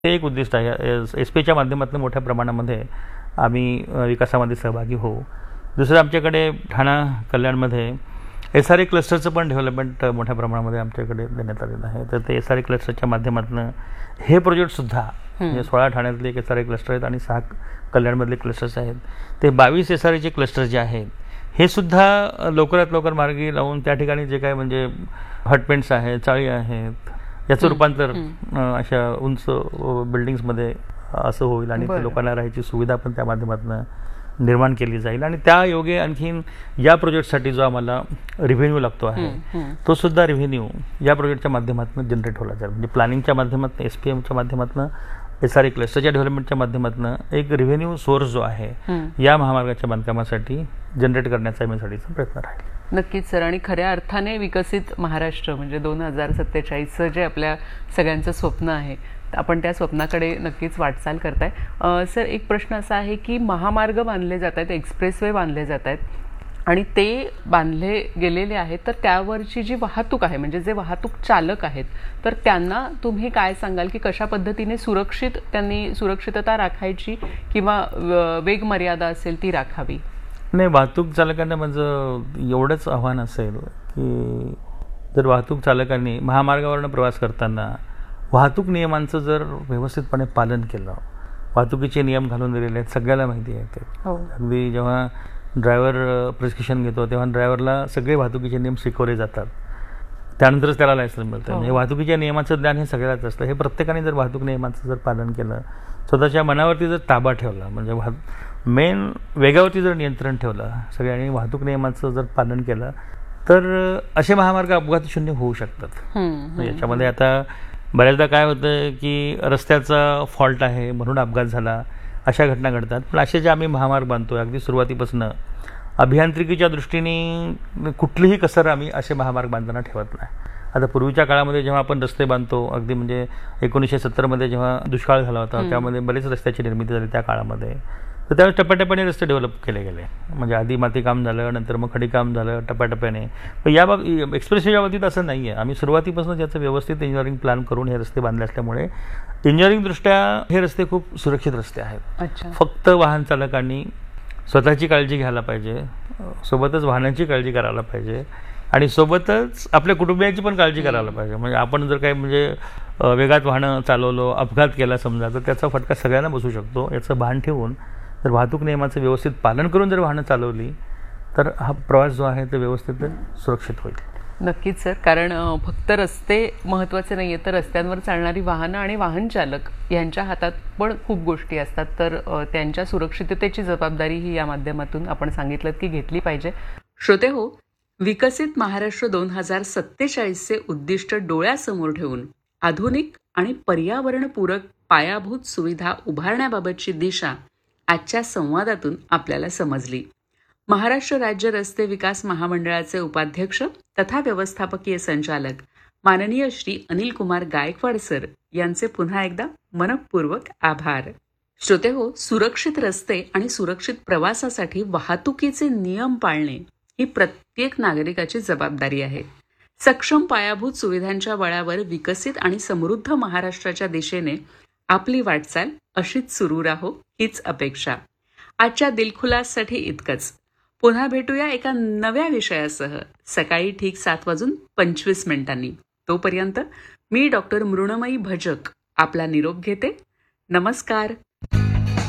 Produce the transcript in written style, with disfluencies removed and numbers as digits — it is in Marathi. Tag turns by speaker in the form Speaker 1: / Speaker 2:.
Speaker 1: ते एक उद्दिष्ट आहे. SP च्या माध्यमातून मोठ्या प्रमाणामध्ये आम्ही विकासामध्ये सहभागी होऊ. दुसरं आमच्याकडे ठाणा कल्याणमध्ये SRA क्लस्टरचं पण डेव्हलपमेंट मोठ्या प्रमाणामध्ये आमच्याकडे देण्यात आलेलं आहे. तर ते SRA क्लस्टरच्या माध्यमातून हे प्रोजेक्टसुद्धा म्हणजे 16 ठाण्यातले एक SRA क्लस्टर आहेत आणि 6 कल्याणमधले क्लस्टर्स आहेत. ते 22 SRAचे क्लस्टर जे आहेत हे सुद्धा लवकरात लवकर मार्गी लावून त्या ठिकाणी जे काय म्हणजे हटपेंट्स आहेत, चाळी आहेत, याचं रूपांतर अशा उंच बिल्डिंग्समध्ये असं होईल आणि लोकांना राहायची सुविधा पण त्या माध्यमातून निर्माण केली जाईल. आणि त्या योगे आणखीन या प्रोजेक्टसाठी जो आम्हाला रिव्हेन्यू लागतो आहे तो सुद्धा रिव्हेन्यू या प्रोजेक्टच्या माध्यमातून जनरेट होला जाईल. म्हणजे प्लॅनिंगच्या माध्यमातून, SPMच्या माध्यमातून, SRA क्लस्टरच्या डेव्हलपमेंटच्या माध्यमातून एक रिव्हेन्यू सोर्स जो आहे या महामार्गाच्या बांधकामासाठी जनरेट करण्याचा MSRDचा प्रयत्न राहील.
Speaker 2: नक्कीच सर. आणि खऱ्या अर्थाने विकसित महाराष्ट्र म्हणजे 2047चं जे आपल्या सगळ्यांचं स्वप्न आहे, आपण त्या स्वप्नाकडे नक्कीच वाटचाल करताय. सर, एक प्रश्न असा आहे की महामार्ग बांधले जात आहेत, एक्सप्रेसवे बांधले जात आहेत आणि ते बांधले गेलेले आहेत, तर त्यावरची जी वाहतूक आहे म्हणजे जे वाहतूक चालक आहेत तर त्यांना तुम्ही काय सांगाल की कशा पद्धतीने त्यांनी सुरक्षितता राखायची किंवा वेग मर्यादा असेल ती राखावी?
Speaker 1: नाही, वाहतूक चालकांना माझं एवढंच आव्हान असेल की जर वाहतूक चालकांनी महामार्गावरनं प्रवास करताना वाहतूक नियमांचं जर व्यवस्थितपणे पालन केलं, वाहतुकीचे नियम घालून दिलेले आहेत, सगळ्याला माहिती आहे ते. अगदी जेव्हा ड्रायव्हर प्रिस्क्रिप्शन घेतो तेव्हा ड्रायव्हरला सगळे वाहतुकीचे नियम शिकवले जातात, त्यानंतरच त्याला लायसन्स मिळतं. म्हणजे वाहतुकीच्या नियमाचं ज्ञान हे सगळ्याच असतं. हे प्रत्येकाने जर वाहतूक नियमांचं जर पालन केलं, स्वतःच्या मनावरती जर ताबा ठेवला, म्हणजे मेन वेगावरती जर नियंत्रण ठेवलं, सगळ्यांनी वाहतूक नियमांचं जर पालन केलं तर असे महामार्ग अपघात शून्य होऊ शकतात. याच्यामध्ये आता बऱ्याचदा काय होतं की रस्त्याचा फॉल्ट आहे म्हणून अपघात झाला, अशा घटना घडतात. पण असे जे आम्ही महामार्ग बांधतो अगदी सुरुवातीपासून अभियांत्रिकीच्या दृष्टीने कुठलीही कसर आम्ही असे महामार्ग बांधताना ठेवत नाही. आता पूर्वीच्या काळामध्ये जेव्हा आपण रस्ते बांधतो, अगदी म्हणजे 1970मध्ये जेव्हा दुष्काळ झाला होता त्यामध्ये बरेच रस्त्याची निर्मिती झाली त्या काळामध्ये. तर त्यावेळेस टप्प्याटप्प्याने रस्ते डेव्हलप केले गेले. म्हणजे आधी मातीकाम झालं, नंतर मग खडीकाम झालं टप्प्याटप्प्याने. पण या एक्सप्रेसवेच्या बाबतीत असं नाही आहे. आम्ही सुरुवातीपासून त्याचं व्यवस्थित इंजिनिअरिंग प्लॅन करून हे रस्ते बांधले असल्यामुळे इंजिनिअरिंगदृष्ट्या हे रस्ते खूप सुरक्षित रस्ते आहेत. फक्त वाहन चालकांनी स्वतःची काळजी घ्यायला पाहिजे, सोबतच वाहनांची काळजी करायला पाहिजे आणि सोबतच आपल्या कुटुंबियांची पण काळजी करायला पाहिजे. म्हणजे आपण जर काही म्हणजे वेगात वाहनं चालवलो, अपघात केला समजा, तर त्याचा फटका सगळ्यांना बसू शकतो. याचं भान ठेवून जर वाहतूक नियमाचं व्यवस्थित पालन करून जर वाहनं चालवली तर हा प्रवास जो आहे तो व्यवस्थित सुरक्षित होईल.
Speaker 2: नक्कीच सर. कारण फक्त रस्ते महत्त्वाचे नाही आहेत तर रस्त्यांवर चालणारी वाहनं आणि वाहन चालक यांच्या हातात पण खूप गोष्टी असतात. तर त्यांच्या सुरक्षिततेची जबाबदारी ही या माध्यमातून आपण सांगितलं की घेतली पाहिजे. श्रोते हो, विकसित महाराष्ट्र 2047चे उद्दिष्ट डोळ्यासमोर ठेवून आधुनिक आणि पर्यावरणपूरक पायाभूत सुविधा उभारण्याबाबतची दिशा आजच्या संवादातून आपल्याला समजली. महाराष्ट्र राज्य रस्ते विकास महामंडळाचे उपाध्यक्ष तथा व्यवस्थापकीय संचालक माननीय श्री अनिल कुमार गायकवाड सर यांचे पुन्हा एकदा मनःपूर्वक आभार. श्रोते हो, सुरक्षित रस्ते आणि सुरक्षित प्रवासासाठी वाहतुकीचे नियम पाळणे ही प्रत्येक नागरिकाची जबाबदारी आहे. सक्षम पायाभूत सुविधांच्या बळावर विकसित आणि समृद्ध महाराष्ट्राच्या दिशेने आपली वाटचाल अशीच सुरू राहो हीच अपेक्षा. आजच्या दिलखुलाससाठी इतकंच. पुन्हा भेटूया एका नव्या विषयासह सकाळी ठीक 7:25 तोपर्यंत मी डॉक्टर मृण्मयी भजक आपला निरोप घेते. नमस्कार.